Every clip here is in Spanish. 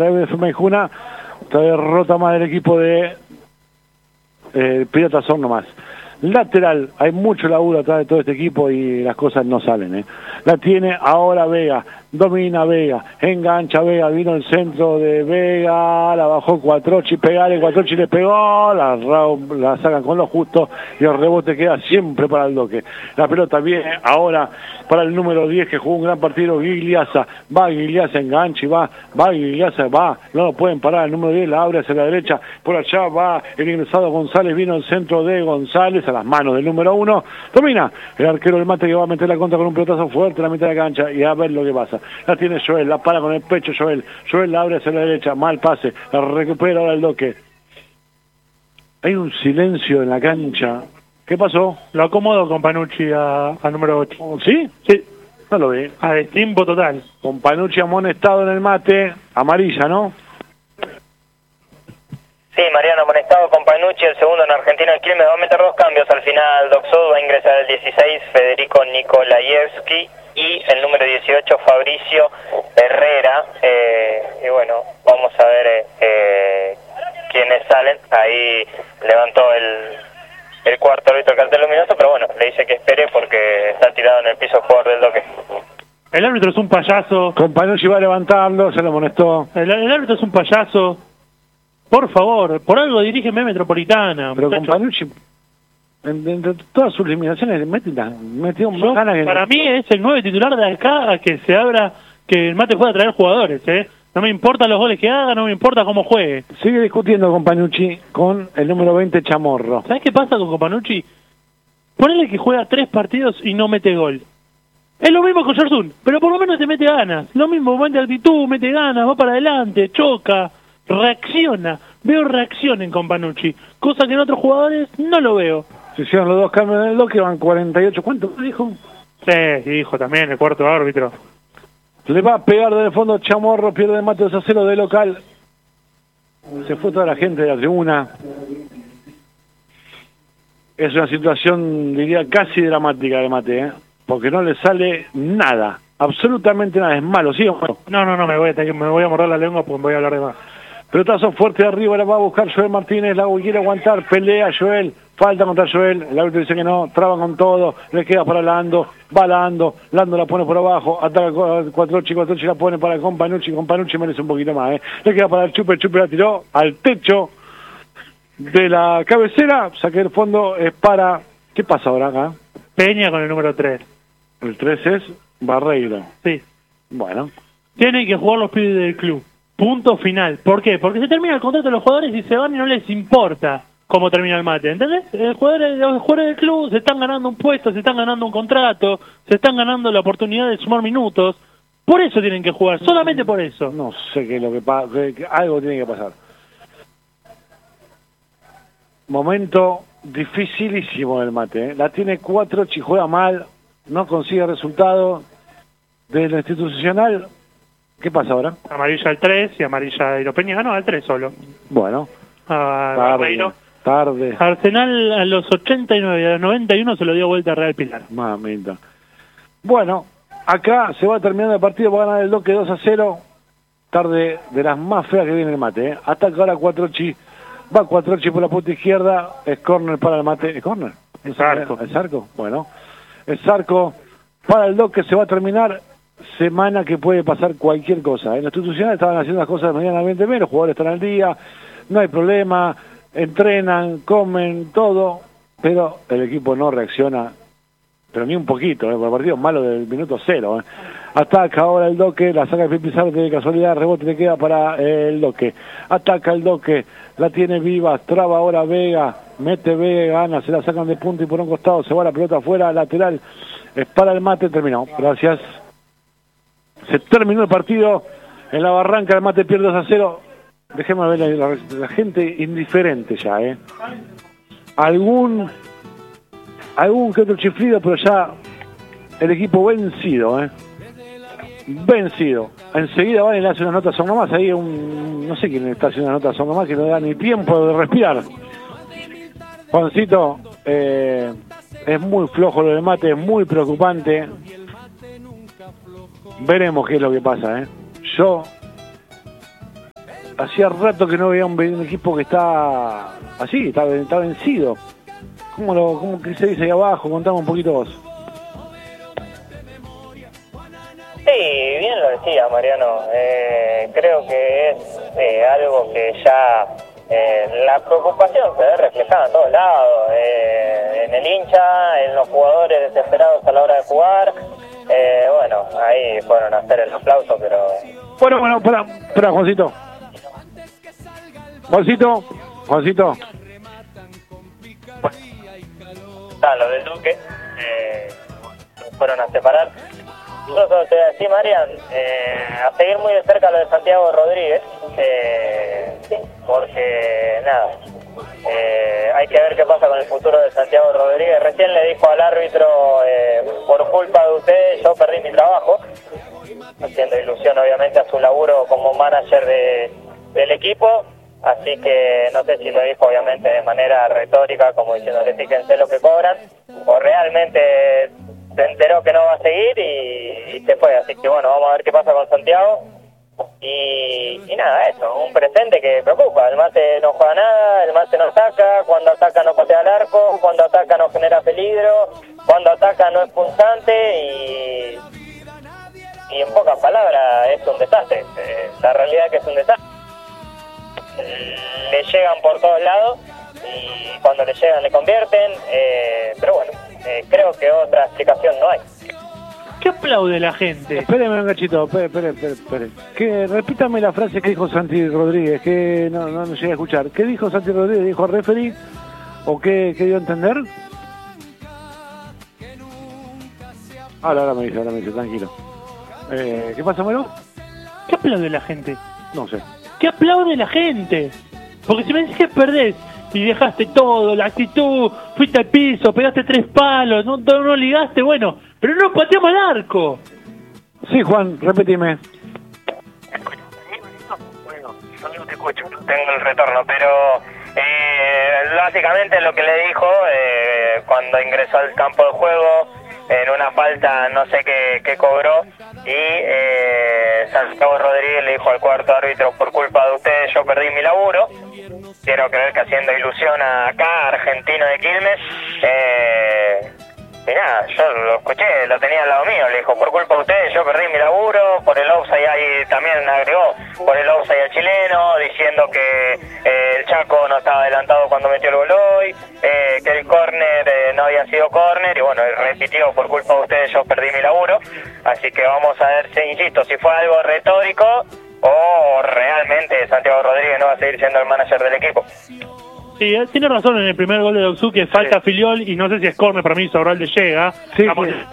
otra vez Maijuna, otra derrota más del equipo de Piratas Horno más. Lateral, hay mucho laburo atrás de todo este equipo y las cosas no salen. La tiene ahora Vega, domina Vega, engancha Vega, vino el centro de Vega, la bajó Cuatrochi, Cuatrochi le pegó, la sacan con lo justo y el rebote queda siempre para el Doque. La pelota viene ahora para el número 10 que jugó un gran partido, Gigliasa, va Gigliasa, engancha y va Gigliasa, va, no lo pueden parar, el número 10 la abre hacia la derecha, por allá va el ingresado González, vino el centro de González a las manos del número 1, domina el arquero del Mate que va a meter la contra con un pelotazo fuerte en la mitad de la cancha y a ver lo que pasa. La tiene Joel, la para con el pecho Joel la abre hacia la derecha, mal pase, la recupera ahora el Doque. Hay un silencio en la cancha. ¿Qué pasó? Lo acomodo con Panucci a número 8. ¿Sí? Sí. No lo vi. A destiempo total. Con Panucci amonestado en el Mate, amarilla, ¿no? Sí, Mariano, amonestado con Panucci, el segundo en Argentina. El Quilmes va a meter 2 cambios al final. Doxod va a ingresar el 16, Federico Nikolayevsky, y el número 18, Fabricio Herrera. Y bueno, vamos a ver quiénes salen. Ahí levantó el cuarto árbitro el cartel luminoso, pero bueno, le dice que espere porque está tirado en el piso el jugador del Doque. El árbitro es un payaso. Con Panucci va a levantarlo, se lo amonestó. El árbitro es un payaso. Por favor, por algo dirígeme Metropolitana. Pero con Panucci, entre todas sus limitaciones, le metió más ganas que... Para mí es el 9 titular de acá a que se abra, que el Mate pueda traer jugadores, No me importan los goles que haga, no me importa cómo juegue. Sigue discutiendo con Panucci, con el número 20 Chamorro. ¿Sabes qué pasa con Panucci? Ponele que juega 3 partidos y no mete gol. Es lo mismo con Yersun, pero por lo menos te mete ganas. Lo mismo, mete actitud, mete ganas, va para adelante, choca, reacciona. Veo reaccionen con Panucci, cosa que en otros jugadores no lo veo. Se hicieron los 2 cambios del Doque, van 48. ¿Cuánto dijo? Sí, dijo también el cuarto árbitro. Le va a pegar desde el fondo Chamorro, pierde el Mate 2-0 de local. Se fue toda la gente de la tribuna. Es una situación, diría, casi dramática de Mate, porque no le sale nada, absolutamente nada, es malo, ¿sí o no? No, me voy a morder la lengua porque voy a hablar de más. Pelotazo fuerte de arriba, la va a buscar Joel Martínez, la quiere aguantar, pelea Joel, falta contra Joel, el árbitro dice que no, traba con todo, le queda para Lando, va Lando la pone por abajo, ataca Cuatrochi la pone para con Panucci merece un poquito más, le queda para el Chupe la tiró al techo de la cabecera, saque el fondo, es para... ¿Qué pasa ahora acá? Peña con el número 3. El 3 es Barreiro. Sí. Bueno. Tienen que jugar los pibes del club. Punto final. ¿Por qué? Porque se termina el contrato de los jugadores y se van y no les importa cómo termina el Mate. ¿Entendés? Los jugadores del club se están ganando un puesto, se están ganando un contrato, se están ganando la oportunidad de sumar minutos. Por eso tienen que jugar, solamente por eso. No sé qué es lo que pasa, algo tiene que pasar. Momento dificilísimo del Mate. La tiene Cuatrochi, juega mal, no consigue resultado. De lo institucional, ¿qué pasa ahora? Amarilla al 3 y amarilla de Peña ganó al 3 solo. Bueno. Tarde. Arsenal a los 89 y a los 91 se lo dio vuelta a Real Pilar. Mamita. Bueno, acá se va terminando el partido, va a ganar el Doque 2-0. Tarde de las más feas que viene el Mate. Ataca ahora Cuatrochi. Va Cuatrochi por la punta izquierda. Es córner para el Mate. ¿Es córner? Es arco. ¿Es arco? Bueno. Es arco para el Doque. Se va a terminar. Semana que puede pasar cualquier cosa. En la institucional estaban haciendo las cosas medianamente bien. Los jugadores están al día. No hay problema. Entrenan, comen, todo. Pero el equipo no reacciona. Pero ni un poquito. Por el partido malo del minuto 0. Ataca ahora el Doque, la saca el Pizarro de casualidad, rebote le queda para el Doque. Ataca el Doque, la tiene viva, traba ahora Vega, mete Vega, gana, se la sacan de punta y por un costado se va la pelota afuera, lateral, es para el Mate, terminó. Gracias. Se terminó el partido, en la Barranca el Mate pierde 2-0. Dejemos ver la gente indiferente ya, Algún que otro chiflido, pero ya el equipo vencido, vencido. Enseguida van y le hace unas notas son nomás. Ahí no sé quién está haciendo unas notas son nomás, que no da ni tiempo de respirar. Juancito, es muy flojo lo del Mate, es muy preocupante. Veremos qué es lo que pasa, Yo hacía rato que no veía un equipo que está así, está vencido. ¿Cómo que se dice ahí abajo? Contame un poquito vos. Sí, bien lo decía Mariano. Creo que es algo que ya la preocupación se ve reflejada en todos lados, en el hincha, en los jugadores desesperados a la hora de jugar. Bueno, ahí fueron a hacer el aplauso, pero... Bueno, espera, Juancito. Juancito. Lo del Duque, fueron a separar. Yo solo te voy a decir, Marian, a seguir muy de cerca lo de Santiago Rodríguez, porque nada, hay que ver qué pasa con el futuro de Santiago Rodríguez. Recién le dijo al árbitro, por culpa de ustedes yo perdí mi trabajo, haciendo ilusión obviamente a su laburo como manager del equipo, así que no sé si lo dijo obviamente de manera retórica, como diciéndole fíjense lo que cobran, o realmente se enteró que no va a seguir y se fue. Así que bueno, vamos a ver qué pasa con Santiago. Y nada, eso, un presente que preocupa. El Mate no juega nada, el Mate no ataca, cuando ataca no patea al arco, cuando ataca no genera peligro, cuando ataca no es punzante y en pocas palabras es un desastre. La realidad es que es un desastre. Le llegan por todos lados y cuando le llegan le convierten, pero bueno, creo que otra explicación no hay. ¿Qué aplaude la gente? Espéreme un cachito, espere. Que repítame la frase que dijo Santi Rodríguez, que no llegué a escuchar. ¿Qué dijo Santi Rodríguez? ¿Dijo referee? ¿O qué dio a entender? Ahora me dice, tranquilo. ¿Qué pasa, Melo? ¿Qué aplaude la gente? No sé. ¿Qué aplaude la gente? Porque si me dices que perdés y dejaste todo, la actitud, fuiste al piso, pegaste 3 palos, no ligaste, bueno, pero no pateamos al arco. Sí, Juan, repetime. Bueno, yo no te escucho, no tengo el retorno, pero básicamente lo que le dijo cuando ingresó al campo de juego en una falta, no sé qué cobró, y Santiago Rodríguez le dijo al cuarto árbitro, por culpa de ustedes yo perdí mi laburo. Quiero creer que haciendo ilusión acá, argentino de Quilmes, y nada, yo lo escuché, lo tenía al lado mío, le dijo, por culpa de ustedes yo perdí mi laburo, por el offside ahí también agregó, por el offside al chileno, diciendo que el Chaco no estaba adelantado cuando metió el gol hoy, que el córner no había sido córner, y bueno, repitió, por culpa de ustedes yo perdí mi laburo, así que vamos a ver, insisto, si fue algo retórico o realmente Santiago Rodríguez no va a seguir siendo el manager del equipo. Sí, tiene razón en el primer gol de Doxú, que falta Filiol, y no sé si es córner, para mí Sobral llega. Sí.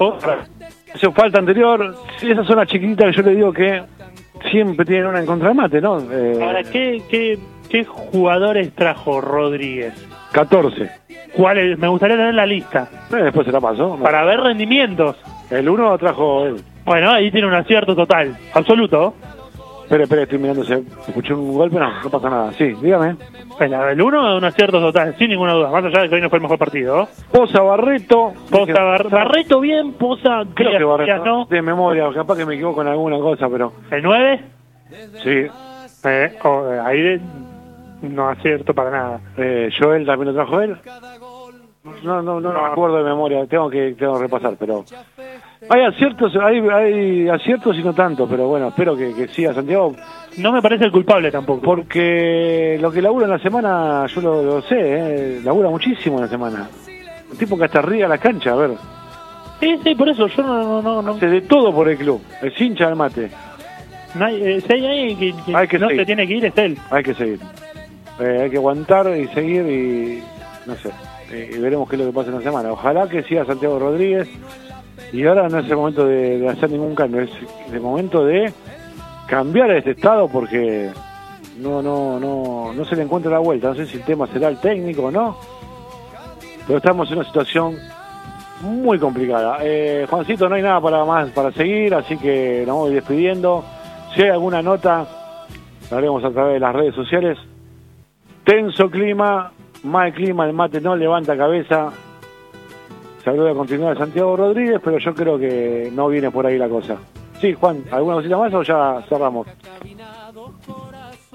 Eso falta anterior. Esas son las chiquititas que yo le digo que siempre tienen una en contra del Mate, ¿no? Ahora, ¿qué jugadores trajo Rodríguez? 14. ¿Cuáles? Me gustaría tener la lista. Después se la paso. ¿No? Para ver rendimientos. El 1 trajo él. Bueno, ahí tiene un acierto total, absoluto. Espere, estoy mirándose. Escuché un golpe, no pasa nada. Sí, dígame. El 1 es un acierto total, sin ninguna duda. Más allá de que hoy no fue el mejor partido. Poza, Barreto. Barreto bien, Poza. Creo que Barreto. No. De memoria, capaz que me equivoco con alguna cosa, pero... ¿El 9? Sí. Ahí no acierto para nada. Joel también lo trajo él. No me acuerdo de memoria, tengo que repasar, pero... Hay aciertos y no tanto, pero bueno, espero que siga Santiago. No me parece el culpable tampoco. Porque lo que labura en la semana, yo lo sé, labura muchísimo en la semana. Un tipo que hasta ríe a la cancha, a ver. Sí, por eso yo no. Hace de todo por el club, es hincha del Mate. Si hay alguien que no se tiene que ir, es él. Hay que seguir. Hay que aguantar y seguir y no sé. Y veremos qué es lo que pasa en la semana. Ojalá que siga Santiago Rodríguez. Y ahora no es el momento de hacer ningún cambio, es el momento de cambiar este estado porque no se le encuentra la vuelta. No sé si el tema será el técnico o no, pero estamos en una situación muy complicada. Juancito, no hay nada para seguir, así que nos vamos despidiendo. Si hay alguna nota, la haremos a través de las redes sociales. Tenso clima, mal clima, el Mate no levanta cabeza. Saludo a continuar a Santiago Rodríguez, pero yo creo que no viene por ahí la cosa. Sí, Juan, ¿alguna cosita más o ya cerramos?